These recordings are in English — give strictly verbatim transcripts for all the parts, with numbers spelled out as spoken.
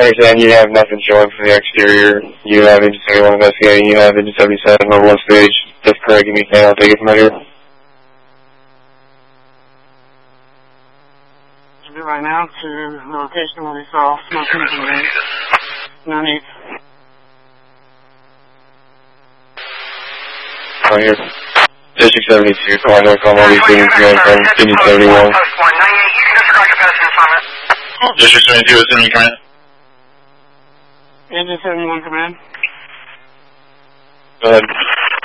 understand you have nothing showing for the exterior. You have engine seventy-one investigating. You have engine seventy-seven over one stage. That's correct. Give me a I'll take it from here. Right now to the location where we saw smoke coming from the vent. No need. Right here. District seventy-two, calling North Carolina, receiving command from engine seventy-one. District seventy-two is in your command. Engine seventy-one command. Go ahead.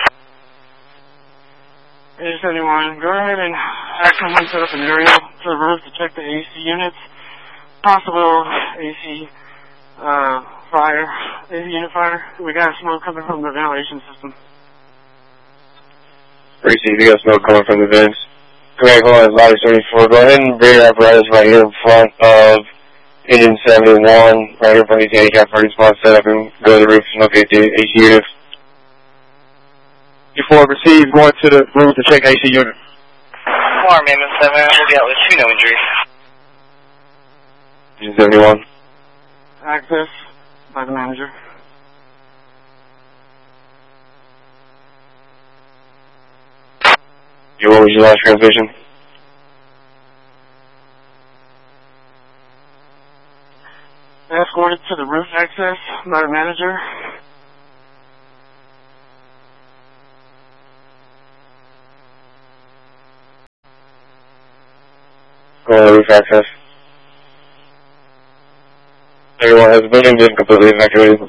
Engine seventy-one, go ahead and actually set up an aerial to the roof to check the A C units. Possible A C uh, fire, A C unit fire. We got smoke coming from the ventilation system. Receive, you got smoke coming from the vents. Command calling is Lobby seventy-four. Go ahead and bring your apparatus right here in front of engine seventy-one, right here in front of these handicap parking spots set up and go to the roof and locate the A C units. Before received, going to the roof to check A C unit. Four, Amendment seven, we'll be out with two, no injuries. Engine seventy-one. Access by the manager. You, what was your last transmission? Escorted to the roof access by the manager. Go on the roof access. Everyone has the building been completely evacuated.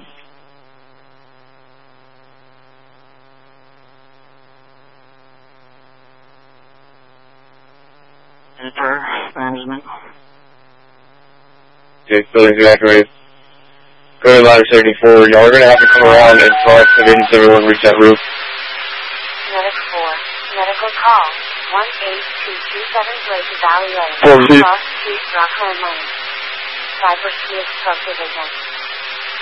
Enter management. Okay, building's evacuated. Go to ladder seventy-four. Y'all are going to have to come around in front of engine seventy-one and reach that roof. Medic four. Medical call. one eight two two seven Lake Valley Lane. Four, Cross Street, Rockland Lane. Cyber Speed Stroke Division.